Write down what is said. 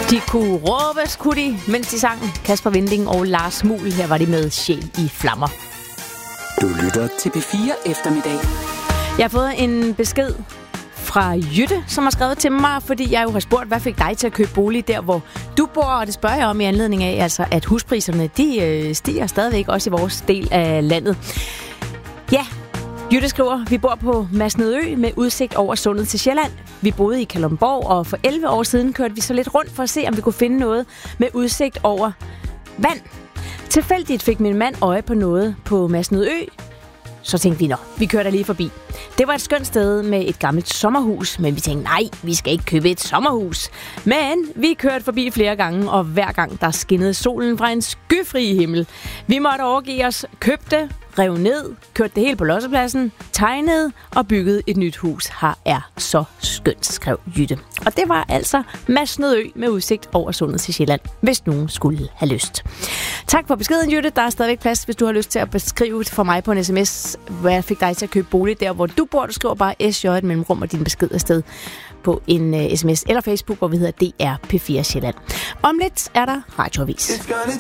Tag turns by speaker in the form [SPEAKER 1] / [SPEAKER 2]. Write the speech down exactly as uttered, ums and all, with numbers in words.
[SPEAKER 1] De kunne råbe, skulle de, mens de sang. Kasper Winding og Lars Muhl. Her var de med Sjæl i flammer.
[SPEAKER 2] Du lytter til P fire Eftermiddag.
[SPEAKER 1] Jeg har fået en besked fra Jytte, som har skrevet til mig, fordi jeg jo har spurgt, hvad fik dig til at købe bolig der, hvor du bor, og det spørger jeg om i anledning af, altså, at huspriserne, de øh, stiger stadigvæk også i vores del af landet. Ja, Jytte skriver, vi bor på Masnedø med udsigt over sundet til Sjælland. Vi boede i Kalundborg, og for elleve år siden kørte vi så lidt rundt for at se, om vi kunne finde noget med udsigt over vand. Tilfældigt fik min mand øje på noget på Masnedø. Så tænkte vi, nå, vi kørte lige forbi. Det var et skønt sted med et gammelt sommerhus, men vi tænkte, nej, vi skal ikke købe et sommerhus. Men vi kørte forbi flere gange, og hver gang der skinnede solen fra en skyfri himmel. Vi måtte overgive os, købte, rev ned, kørte det hele på lossepladsen, tegnede og byggede et nyt hus. Her er så skønt, skrev Jytte. Og det var altså Masnedø med udsigt over sundet til Sjælland, hvis nogen skulle have lyst. Tak for beskeden, Jytte. Der er stadigvæk plads, hvis du har lyst til at beskrive for mig på en sms, hvad fik dig til at købe bolig der, hvor du bor. Du skriver bare S J et mellemrum og din besked afsted på en uh, sms eller Facebook, hvor vi hedder D R P fire Sjælland. Om lidt er der radioavis.